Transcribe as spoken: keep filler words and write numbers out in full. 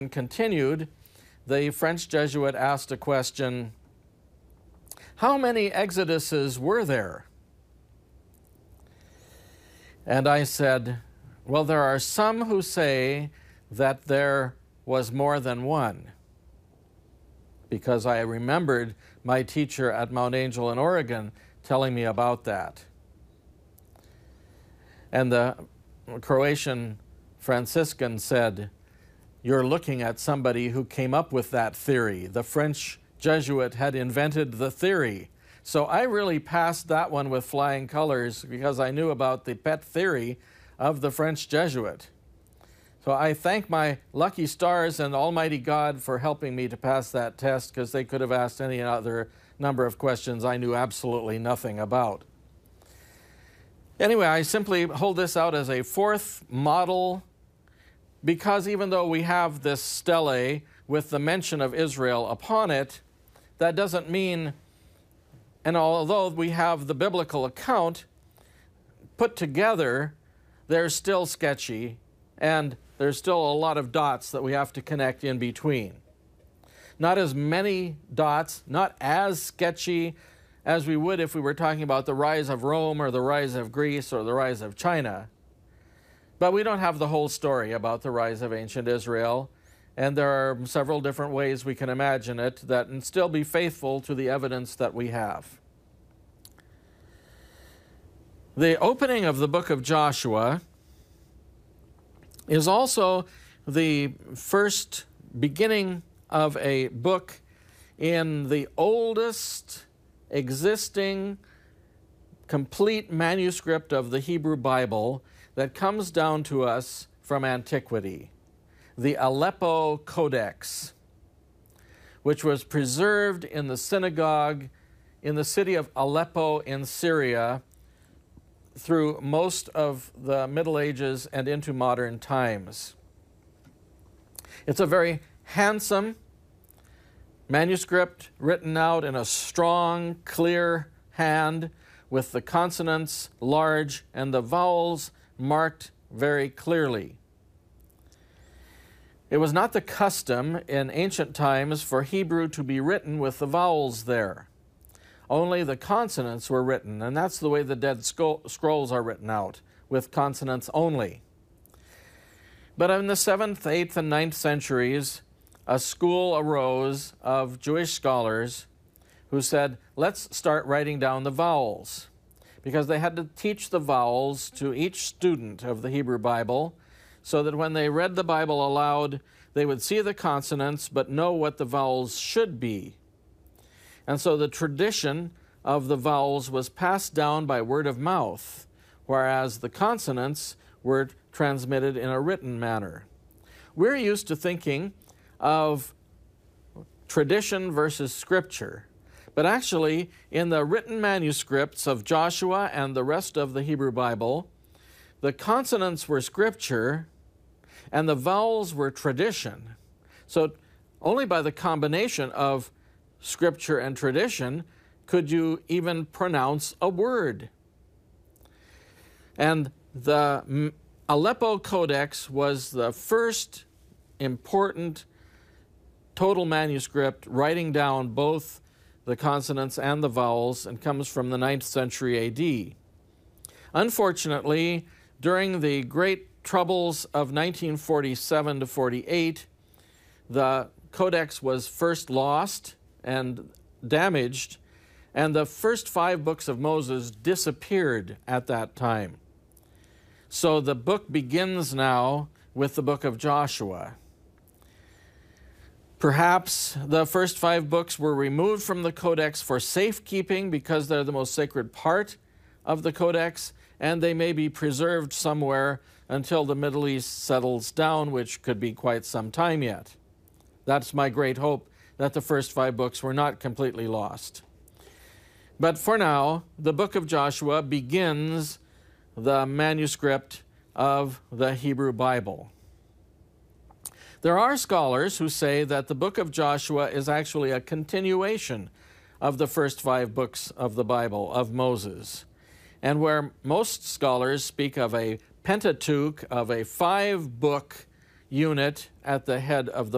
continued, the French Jesuit asked a question: how many exoduses were there? And I said, well, there are some who say that there was more than one, because I remembered my teacher at Mount Angel in Oregon telling me about that. And the Croatian Franciscan said, you're looking at somebody who came up with that theory. The French Jesuit had invented the theory. So I really passed that one with flying colors because I knew about the pet theory of the French Jesuit. So I thank my lucky stars and Almighty God for helping me to pass that test, because they could have asked any other number of questions I knew absolutely nothing about. Anyway, I simply hold this out as a fourth model, because even though we have this stele with the mention of Israel upon it, that doesn't mean, and although we have the biblical account put together, they're still sketchy, and there's still a lot of dots that we have to connect in between. Not as many dots, not as sketchy as we would if we were talking about the rise of Rome or the rise of Greece or the rise of China. But we don't have the whole story about the rise of ancient Israel, and there are several different ways we can imagine it that and still be faithful to the evidence that we have. The opening of the book of Joshua is also the first beginning of a book in the oldest existing complete manuscript of the Hebrew Bible that comes down to us from antiquity, the Aleppo Codex, which was preserved in the synagogue in the city of Aleppo in Syria through most of the Middle Ages and into modern times. It's a very handsome manuscript written out in a strong, clear hand with the consonants large and the vowels marked very clearly. It was not the custom in ancient times for Hebrew to be written with the vowels there. Only the consonants were written, and that's the way the Dead Scrolls are written out, with consonants only. But in the seventh, eighth, and ninth centuries, a school arose of Jewish scholars who said, let's start writing down the vowels, because they had to teach the vowels to each student of the Hebrew Bible, so that when they read the Bible aloud, they would see the consonants but know what the vowels should be. And so the tradition of the vowels was passed down by word of mouth, whereas the consonants were transmitted in a written manner. We're used to thinking of tradition versus scripture, but actually in the written manuscripts of Joshua and the rest of the Hebrew Bible, the consonants were scripture and the vowels were tradition. So only by the combination of scripture and tradition could you even pronounce a word. And the Aleppo Codex was the first important total manuscript writing down both the consonants and the vowels, and comes from the ninth century A D. Unfortunately, during the great troubles of nineteen forty-seven to forty-eight, the codex was first lost and damaged, and the first five books of Moses disappeared at that time. So the book begins now with the book of Joshua. Perhaps the first five books were removed from the codex for safekeeping because they're the most sacred part of the codex, and they may be preserved somewhere until the Middle East settles down, which could be quite some time yet. That's my great hope, that the first five books were not completely lost. But for now, the book of Joshua begins the manuscript of the Hebrew Bible. There are scholars who say that the book of Joshua is actually a continuation of the first five books of the Bible, of Moses. And where most scholars speak of a Pentateuch, of a five-book unit at the head of the